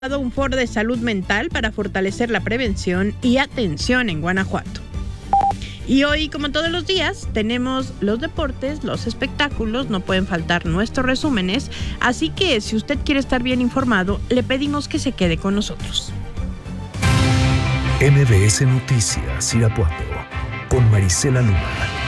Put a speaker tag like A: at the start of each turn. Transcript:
A: Un foro de salud mental para fortalecer la prevención y atención en Guanajuato. Y hoy, como todos los días, tenemos los deportes, los espectáculos, no pueden faltar nuestros resúmenes, así que si usted quiere estar bien informado, le pedimos que se quede con nosotros.
B: MBS Noticias Irapuato, con Marisela Luna.